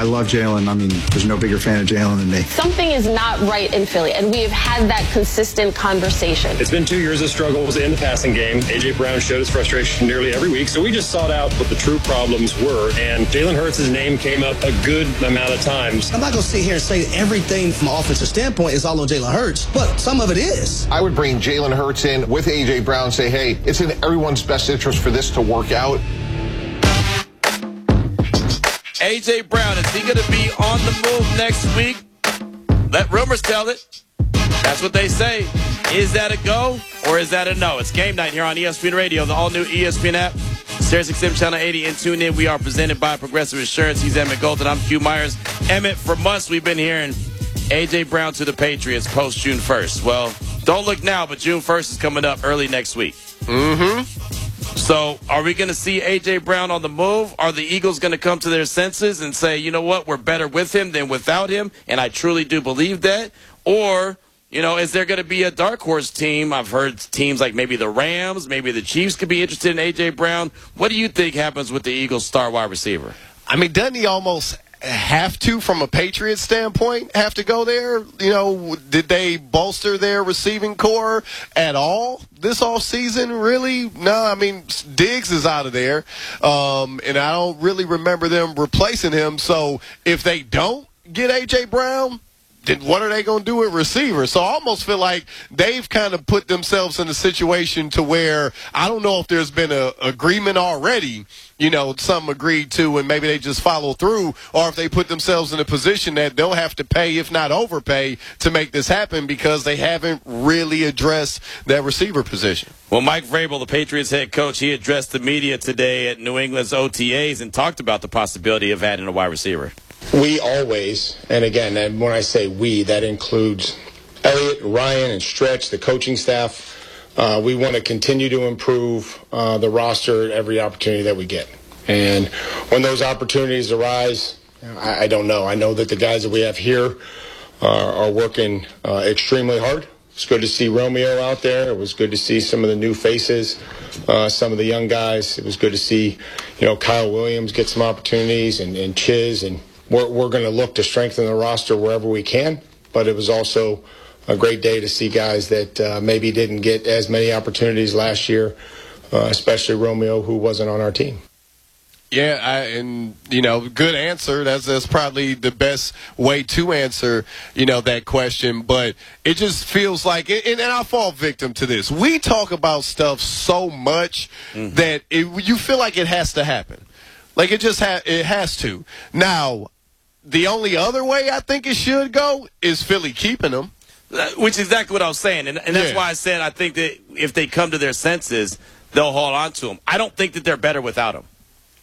I love Jalen. I mean, there's no bigger fan of Jalen than me. Something is not right in Philly, and we have had that consistent conversation. It's been 2 years of struggles in the passing game. A.J. Brown showed his frustration nearly every week, so we just sought out what the true problems were, and Jalen Hurts' name came up a good amount of times. I'm not going to sit here and say everything from an offensive standpoint is all on Jalen Hurts, but some of it is. I would bring Jalen Hurts in with A.J. Brown and say, hey, it's in everyone's best interest for this to work out. A.J. Brown, is he going to be on the move next week? Let rumors tell it. That's what they say. Is that a go or is that a no? It's game night here on ESPN Radio, the all-new ESPN app, SiriusXM Channel 80, and tune in. We are presented by Progressive Insurance. He's Emmett Golden. I'm Hugh Myers. Emmett, for months we've been hearing A.J. Brown to the Patriots post June 1st. Well, don't look now, but June 1st is coming up early next week. So are we going to see A.J. Brown on the move? Are the Eagles going to come to their senses and say, you know what, we're better with him than without him? And I truly do believe that. Or, you know, is there going to be a dark horse team? I've heard teams like maybe the Rams, maybe the Chiefs could be interested in A.J. Brown. What do you think happens with the Eagles' star wide receiver? I mean, doesn't he almost have to, from a Patriots standpoint, have to go there? You know, did they bolster their receiving core at all this offseason? Really? No, I mean, Diggs is out of there, and I don't really remember them replacing him. So if they don't get A.J. Brown, then what are they going to do with receivers? So I almost feel like they've kind of put themselves in a situation to where I don't know if there's been an agreement already, you know, some agreed to, and maybe they just follow through, or if they put themselves in a position that they'll have to pay, if not overpay, to make this happen because they haven't really addressed that receiver position. Well, Mike Vrabel, the Patriots head coach, he addressed the media today at New England's OTAs and talked about the possibility of adding a wide receiver. We always, and again, and when I say we, that includes Elliott, Ryan, and Stretch, the coaching staff. We want to continue to improve the roster at every opportunity that we get. And when those opportunities arise, I don't know. I know that the guys that we have here are working extremely hard. It's good to see Romeo out there. It was good to see some of the new faces, some of the young guys. It was good to see, you know, Kyle Williams get some opportunities and Chiz, and we're going to look to strengthen the roster wherever we can, but it was also a great day to see guys that maybe didn't get as many opportunities last year, especially Romeo, who wasn't on our team. Yeah, and, you know, good answer. That's probably the best way to answer, you know, that question. But it just feels like, and I fall victim to this. We talk about stuff so much that you feel like it has to happen. Like it just it has to. Now, the only other way I think it should go is Philly keeping them. Which is exactly what I was saying. And that's why I said I think that if they come to their senses, they'll hold on to him. I don't think that they're better without him.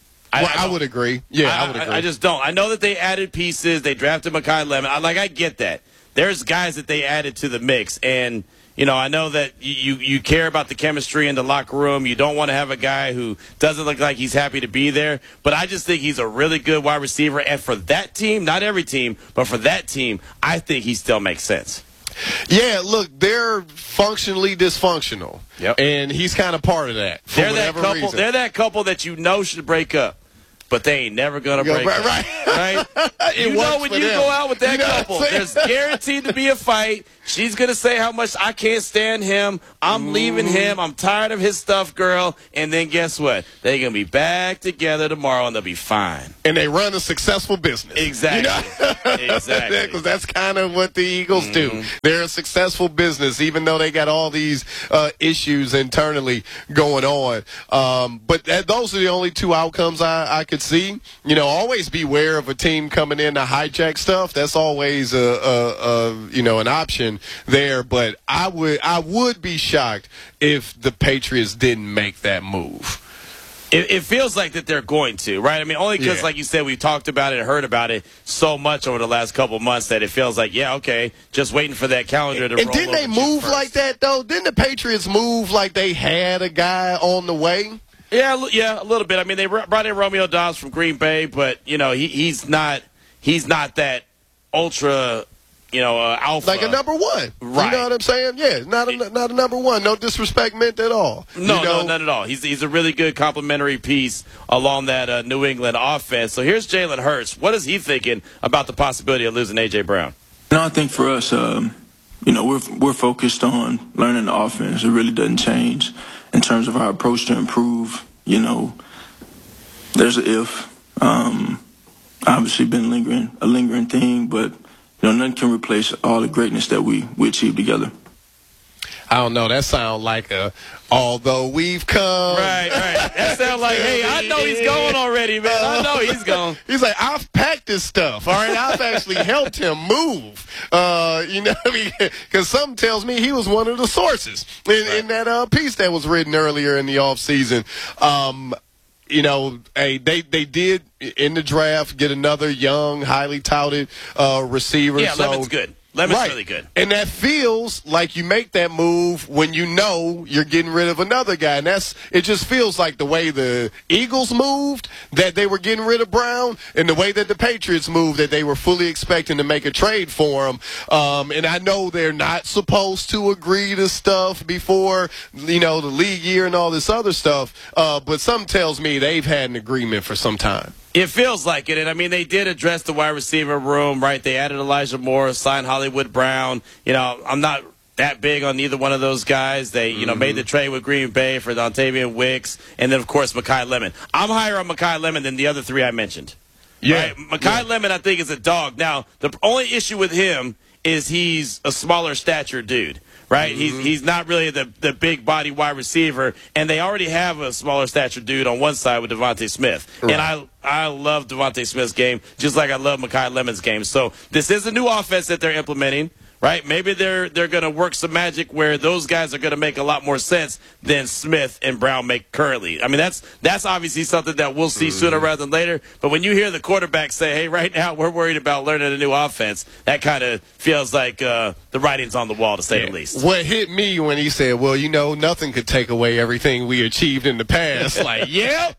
I would agree. Yeah, I would agree. I just don't. I know that they added pieces. They drafted Mekhi Lemon. I get that. There's guys that they added to the mix. And, you know, I know that you care about the chemistry in the locker room. You don't want to have a guy who doesn't look like he's happy to be there. But I just think he's a really good wide receiver. And for that team, not every team, but for that team, I think he still makes sense. Yeah, look, they're functionally dysfunctional. Yep. And he's kind of part of that for whatever reason. They're that couple that you know should break up, but they ain't never going to break up. Right? You know when you go out with that couple, there's guaranteed to be a fight. She's going to say how much I can't stand him. I'm leaving him. I'm tired of his stuff, girl. And then guess what? They're going to be back together tomorrow, and they'll be fine. And they run a successful business. Exactly. You know? Exactly. Because that's kind of what the Eagles do. They're a successful business, even though they got all these issues internally going on. But those are the only two outcomes I could see. You know, always beware of a team coming in to hijack stuff. That's always an option there, but I would be shocked if the Patriots didn't make that move. It feels like that they're going to, right? I mean, only because, like you said, we talked about it and heard about it so much over the last couple of months that it feels like, yeah, okay, just waiting for that calendar to roll over. And didn't they move like that, though? Didn't the Patriots move like they had a guy on the way? Yeah, a little bit. I mean, they brought in Romeo Doubs from Green Bay, but, you know, he's not that ultra alpha. Like a number one. Right. You know what I'm saying? Yeah, not a number one. No disrespect meant at all. No, none at all. He's a really good complementary piece along that New England offense. So here's Jalen Hurts. What is he thinking about the possibility of losing A.J. Brown? I think for us, we're focused on learning the offense. It really doesn't change in terms of our approach to improve. There's an if. Obviously been a lingering thing, but nothing can replace all the greatness that we achieved together. I don't know. That sounds like although we've come. Right. That sounds like, hey, I know he's going already, man. I know he's going. He's like, I've packed this stuff. All right, I've actually helped him move. Because something tells me he was one of the sources in that piece that was written earlier in the offseason. They did in the draft get another young, highly touted receiver. Yeah, Lemon's good. Lemon's really good. And that feels like you make that move when you know you're getting rid of another guy. And it just feels like the way the Eagles moved, that they were getting rid of Brown, and the way that the Patriots moved, that they were fully expecting to make a trade for him. And I know they're not supposed to agree to stuff before, the league year and all this other stuff. But something tells me they've had an agreement for some time. It feels like it. And, I mean, they did address the wide receiver room, right? They added Elijah Moore, signed Hollywood Brown. I'm not that big on either one of those guys. They, made the trade with Green Bay for Dontavian Wicks, and then, of course, Mekhi Lemon. I'm higher on Mekhi Lemon than the other three I mentioned. Yeah. Right? Mekhi Lemon, I think, is a dog. Now, the only issue with him is he's a smaller stature dude. Right? Mm-hmm. He's not really the big body wide receiver, and they already have a smaller stature dude on one side with Devontae Smith. Right. And I love Devontae Smith's game, just like I love Mekhi Lemon's game. So this is a new offense that they're implementing. Right? Maybe they're going to work some magic where those guys are going to make a lot more sense than Smith and Brown make currently. I mean, that's obviously something that we'll see sooner rather than later. But when you hear the quarterback say, hey, right now we're worried about learning a new offense, that kind of feels like the writing's on the wall, to say the least. What hit me when he said, well, nothing could take away everything we achieved in the past. Like, yep,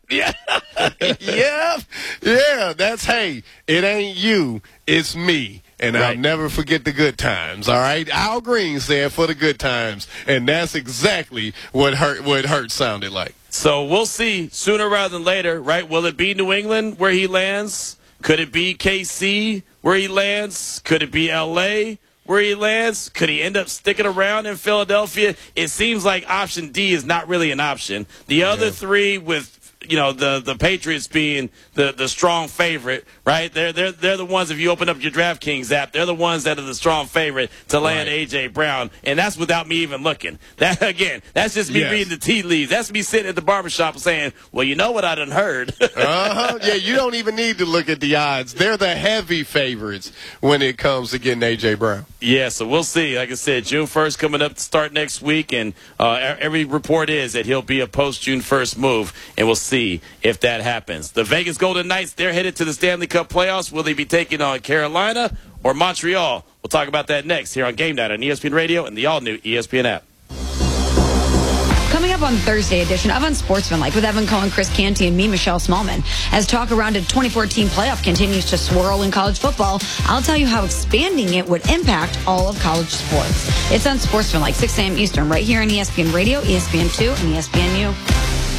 that's, hey, it ain't you, it's me. And I'll never forget the good times, all right? Al Green said for the good times, and that's exactly what Hurt sounded like. So we'll see sooner rather than later, right? Will it be New England where he lands? Could it be KC where he lands? Could it be L.A. where he lands? Could he end up sticking around in Philadelphia? It seems like option D is not really an option. The other three with the Patriots being the strong favorite, right? They're the ones, if you open up your DraftKings app, they're the ones that are the strong favorite to land A.J. Brown, and that's without me even looking. That's just me reading the tea leaves. That's me sitting at the barbershop saying, well, you know what I done heard. Yeah, you don't even need to look at the odds. They're the heavy favorites when it comes to getting A.J. Brown. Yeah, so we'll see. Like I said, June 1st coming up to start next week, and every report is that he'll be a post-June 1st move, and we'll see if that happens. The Vegas Golden Knights, they're headed to the Stanley Cup playoffs. Will they be taking on Carolina or Montreal? We'll talk about that next here on Game Night on ESPN Radio and the all-new ESPN app. Coming up on Thursday edition of Unsportsmanlike with Evan Cohen, Chris Canty, and me, Michelle Smallman. As talk around a 2014 playoff continues to swirl in college football, I'll tell you how expanding it would impact all of college sports. It's Unsportsmanlike, 6 a.m. Eastern, right here on ESPN Radio, ESPN2, and ESPNU.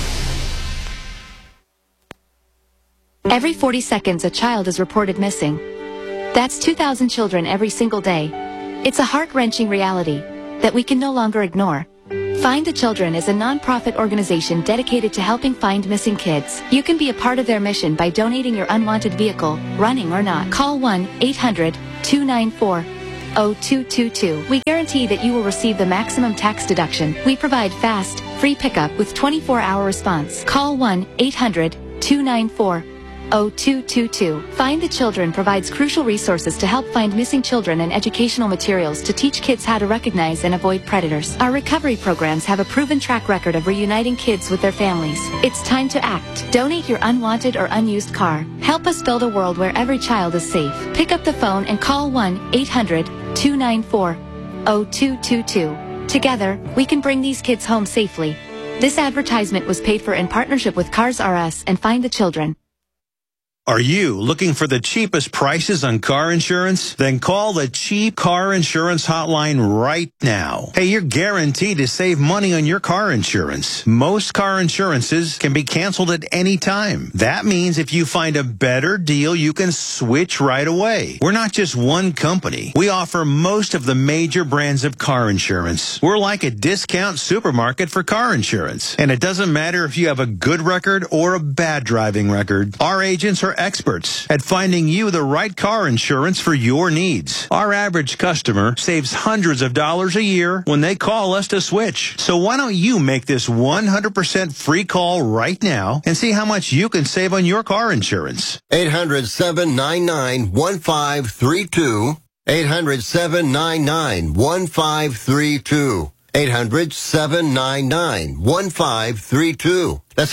Every 40 seconds, a child is reported missing. That's 2,000 children every single day. It's a heart-wrenching reality that we can no longer ignore. Find the Children is a non-profit organization dedicated to helping find missing kids. You can be a part of their mission by donating your unwanted vehicle, running or not. Call 1-800-294-0222. We guarantee that you will receive the maximum tax deduction. We provide fast, free pickup with 24-hour response. Call 1-800-294-0222. Find the Children provides crucial resources to help find missing children and educational materials to teach kids how to recognize and avoid predators. Our recovery programs have a proven track record of reuniting kids with their families. It's time to act. Donate your unwanted or unused car. Help us build a world where every child is safe. Pick up the phone and call 1-800-294-0222. Together, we can bring these kids home safely. This advertisement was paid for in partnership with Cars R Us and Find the Children. Are you looking for the cheapest prices on car insurance? Then call the Cheap Car Insurance Hotline right now. Hey, you're guaranteed to save money on your car insurance. Most car insurances can be canceled at any time. That means if you find a better deal, you can switch right away. We're not just one company. We offer most of the major brands of car insurance. We're like a discount supermarket for car insurance. And it doesn't matter if you have a good record or a bad driving record. Our agents are experts at finding you the right car insurance for your needs. Our average customer saves hundreds of dollars a year when they call us to switch. So why don't you make this 100% free call right now and see how much you can save on your car insurance? 800-799-1532. 800-799-1532. 800-799-1532. That's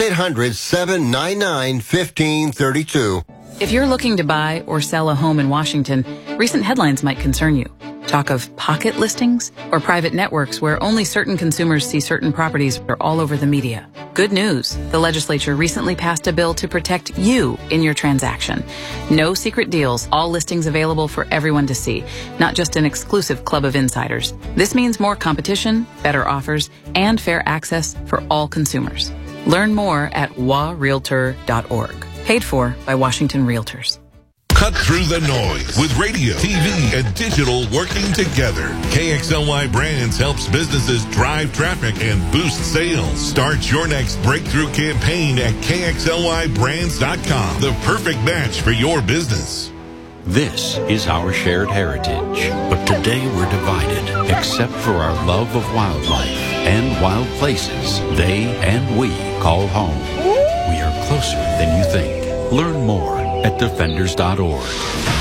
800-799-1532. If you're looking to buy or sell a home in Washington, recent headlines might concern you. Talk of pocket listings or private networks where only certain consumers see certain properties are all over the media. Good news. The legislature recently passed a bill to protect you in your transaction. No secret deals, all listings available for everyone to see, not just an exclusive club of insiders. This means more competition, better offers, and fair access for all consumers. Learn more at warealtor.org. Paid for by Washington Realtors. Cut through the noise with radio, TV, and digital working together. KXLY Brands helps businesses drive traffic and boost sales. Start your next breakthrough campaign at KXLYBrands.com. The perfect match for your business. This is our shared heritage, but today we're divided, except for our love of wildlife and wild places they and we call home. We are closer than you think. Learn more at defenders.org.